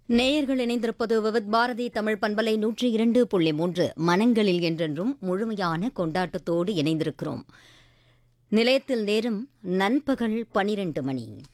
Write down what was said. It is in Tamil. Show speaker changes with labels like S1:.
S1: நேயர்கள் இணைந்திருப்பது விவித் பாரதி தமிழ் பண்பலை 102.3 மனங்களில் என்றென்றும் முழுமையான கொண்டாட்டத்தோடு இணைந்திருக்கிறோம். நிலையத்தில் நேரம் நண்பகல் 12 மணி.